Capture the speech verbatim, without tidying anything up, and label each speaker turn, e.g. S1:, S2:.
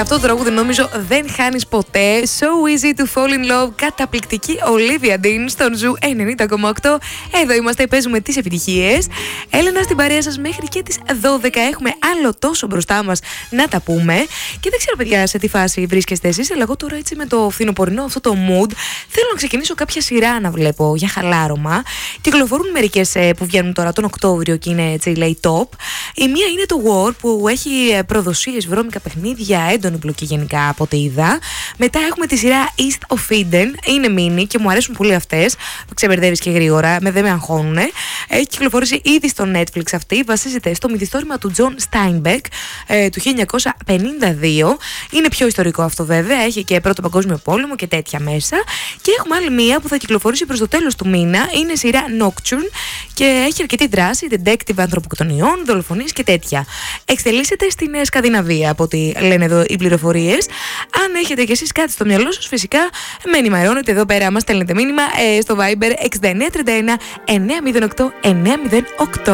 S1: αυτό το τραγούδι νομίζω δεν χάνεις ποτέ. So easy to fall in love. Καταπληκτική Olivia Dean στον Ζου ενενήντα κόμμα οκτώ. Εδώ είμαστε, παίζουμε τις επιτυχίες. Έλενα στην παρέα σας μέχρι και τις δώδεκα. Έχουμε άλλο τόσο μπροστά μας να τα πούμε. Και δεν ξέρω, παιδιά, σε τι φάση βρίσκεστε εσείς. Αλλά εγώ τώρα έτσι με το φθινοπορεινό αυτό το mood θέλω να ξεκινήσω κάποια σειρά να βλέπω για χαλάρωμα. Κυκλοφορούν μερικές που βγαίνουν τώρα τον Οκτώβριο και είναι έτσι, λέει, top. Η μία είναι το War που έχει προδοσίες, βρώμικα παιχνίδια, έντονη πλοκή γενικά από ό,τι είδα. Μετά έχουμε τη σειρά East of Eden. Είναι mini και μου αρέσουν πολύ αυτές. Ξεμπερδεύεις και γρήγορα, με δεν με αγχώνουνε. Έχει κυκλοφορήσει ήδη στο Netflix αυτή. Βασίζεται στο μυθιστόρημα του John Steinbeck ε, του χίλια εννιακόσια πενήντα δύο. Είναι πιο ιστορικό αυτό βέβαια. Έχει και Πρώτο Παγκόσμιο Πόλεμο και τέτοια μέσα. Και έχουμε άλλη μία που θα κυκλοφορήσει προς το τέλος του μήνα. Είναι σειρά Nocturne και έχει αρκετή δράση, detective ανθρωποκτονιών, δολοφονίες και τέτοια. Εξελίσσεται στην Σκανδιναβία, από ό,τι λένε εδώ οι πληροφορίες. Αν έχετε κι εσείς κάτι στο μυαλό σας, φυσικά με ενημερώνετε εδώ πέρα. Μας στέλνετε μήνυμα ε, στο Viber έξι εννιά τρία ένα εννιά μηδέν οκτώ εννιά μηδέν οκτώ.